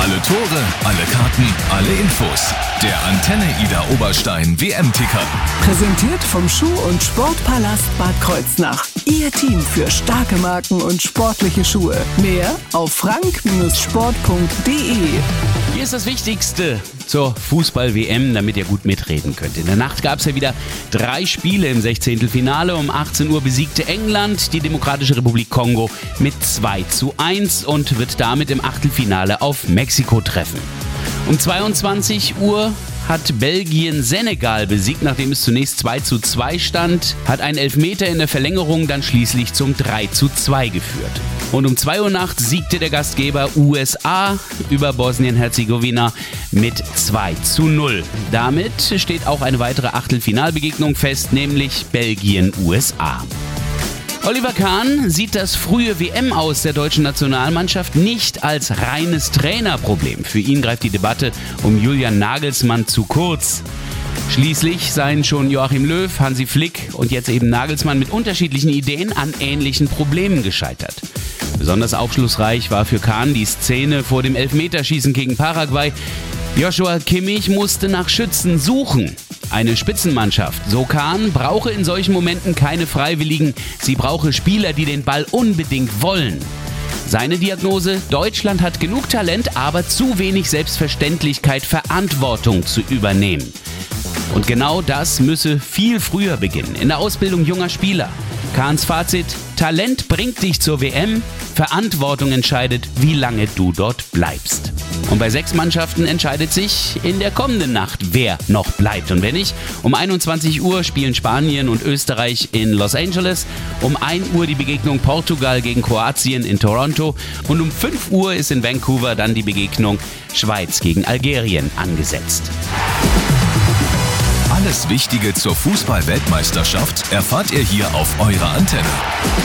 Alle Tore, alle Karten, alle Infos. Der Antenne Ida Oberstein WM-Ticker. Präsentiert vom Schuh- und Sportpalast Bad Kreuznach. Ihr Team für starke Marken und sportliche Schuhe. Mehr auf frank-sport.de. Hier ist das Wichtigste zur Fußball-WM, damit ihr gut mitreden könnt. In der Nacht gab es ja wieder 3 Spiele im 16. Finale. Um 18 Uhr besiegte England die Demokratische Republik Kongo mit 2:1 und wird damit im Achtelfinale auf Mexiko treffen. Um 22 Uhr hat Belgien Senegal besiegt, nachdem es zunächst 2:2 stand, hat ein Elfmeter in der Verlängerung dann schließlich zum 3:2 geführt. Und um 2 Uhr nachts siegte der Gastgeber USA über Bosnien-Herzegowina mit 2:0. Damit steht auch eine weitere Achtelfinalbegegnung fest, nämlich Belgien-USA. Oliver Kahn sieht das frühe WM-Aus der deutschen Nationalmannschaft nicht als reines Trainerproblem. Für ihn greift die Debatte um Julian Nagelsmann zu kurz. Schließlich seien schon Joachim Löw, Hansi Flick und jetzt eben Nagelsmann mit unterschiedlichen Ideen an ähnlichen Problemen gescheitert. Besonders aufschlussreich war für Kahn die Szene vor dem Elfmeterschießen gegen Paraguay. Joshua Kimmich musste nach Schützen suchen. Eine Spitzenmannschaft, so Kahn, brauche in solchen Momenten keine Freiwilligen, sie brauche Spieler, die den Ball unbedingt wollen. Seine Diagnose: Deutschland hat genug Talent, aber zu wenig Selbstverständlichkeit, Verantwortung zu übernehmen. Und genau das müsse viel früher beginnen, in der Ausbildung junger Spieler. Kahns Fazit: Talent bringt dich zur WM, Verantwortung entscheidet, wie lange du dort bleibst. Und bei 6 Mannschaften entscheidet sich in der kommenden Nacht, wer noch bleibt. Und wenn nicht, um 21 Uhr spielen Spanien und Österreich in Los Angeles, um 1 Uhr die Begegnung Portugal gegen Kroatien in Toronto und um 5 Uhr ist in Vancouver dann die Begegnung Schweiz gegen Algerien angesetzt. Alles Wichtige zur Fußball-Weltmeisterschaft erfahrt ihr hier auf eurer Antenne.